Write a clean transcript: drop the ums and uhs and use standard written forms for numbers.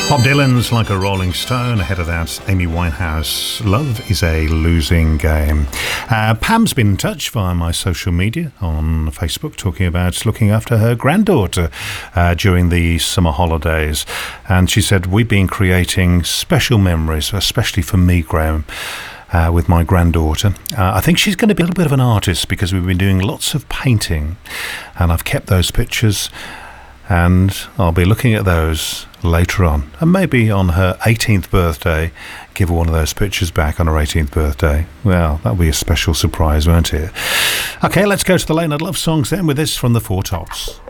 Bob Dylan's Like a Rolling Stone. Ahead of that, Amy Winehouse, Love is a Losing Game. Pam's been in touch via my social media on Facebook, talking about looking after her granddaughter during the summer holidays. And she said, we've been creating special memories, especially for me, Graham, with my granddaughter. I think she's going to be a little bit of an artist because we've been doing lots of painting, and I've kept those pictures, and I'll be looking at those later on, and maybe on her 18th birthday give her one of those pictures back on her 18th birthday. Well, that'll be a special surprise, won't it? Okay, let's go to the Late Night Love Songs then with this from the Four Tops.